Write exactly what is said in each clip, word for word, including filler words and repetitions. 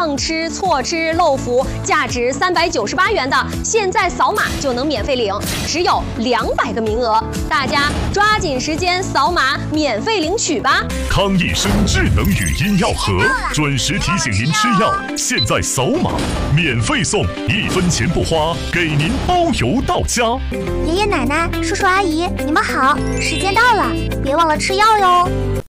忘吃、错吃、漏服，价值三百九十八元的，现在扫码就能免费领，只有两百个名额，大家抓紧时间扫码免费领取吧！ 康益生智能语音药盒，准时提醒您吃药，现在扫码免费送，一分钱不花，给您包邮到家。 爷爷奶奶、叔叔阿姨，你们好，时间到了，别忘了吃药哟。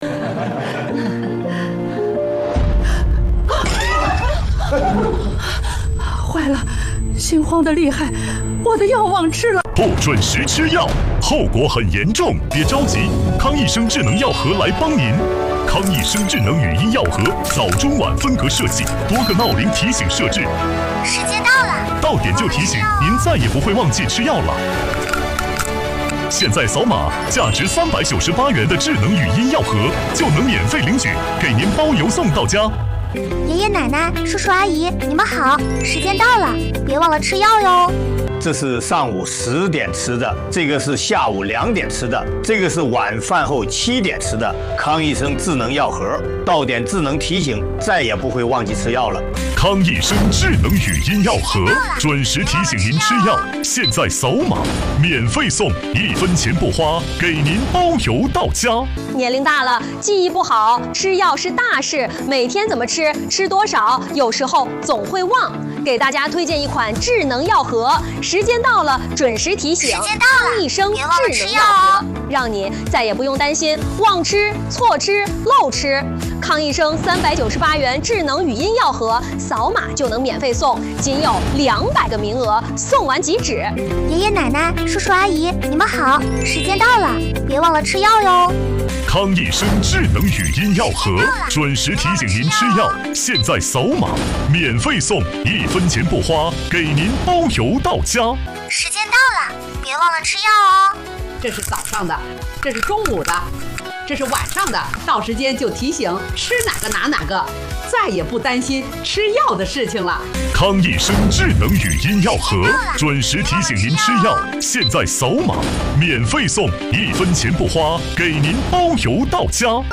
坏了，心慌的厉害，我的药忘吃了。 不准时吃药，后果很严重。别着急，康益生智能药盒来帮您。康益生智能语音药盒，早中晚分隔设计，多个闹铃提醒设置。 时间到了， 到点就提醒，您再也不会忘记吃药了。现在扫码，价值三百九十八元的智能语音药盒就能免费领取，给您包邮送到家。 爷爷奶奶、叔叔阿姨，你们好，时间到了，别忘了吃药哟。 这是上午十点吃的，这个是下午两点吃的，这个是晚饭后七点吃的。康益生智能药盒，到点智能提醒，再也不会忘记吃药了。 康益生智能语音药盒，准时提醒您吃药，现在扫码免费送，一分钱不花，给您包邮到家。 年龄大了，记忆不好，吃药是大事，每天怎么吃，吃多少，有时候总会忘。给大家推荐一款智能药盒，时间到了准时提醒，康益生智能药盒，让你再也不用担心忘吃、错吃、漏吃。康益生三百九十八元智能语音药盒，扫码就能免费送，仅有两百个名额，送完即止。 爷爷奶奶、叔叔阿姨，你们好，时间到了，别忘了吃药哟。 康益生智能语音药盒，准时提醒您吃药，现在扫码免费送，一分钱不花，给您包邮到家。 时间到了，别忘了吃药哦。 这是早上的，这是中午的，这是晚上的，到时间就提醒吃哪个拿哪个，再也不担心吃药的事情了。 康益生智能语音药盒，准时提醒您吃药，现在扫码免费送，一分钱不花，给您包邮到家。